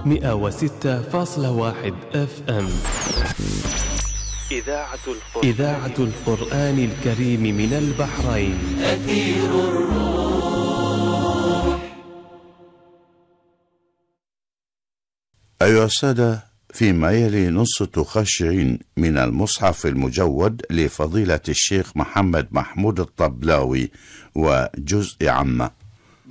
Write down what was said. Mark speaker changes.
Speaker 1: 106.1 FM. إذاعة القرآن الكريم من البحرين. أثير الروح.
Speaker 2: أيها السادة، فيما يلي نص خاشعين من المصحف المجود لفضيلة الشيخ محمد محمود الطبلاوي وجزء عامة.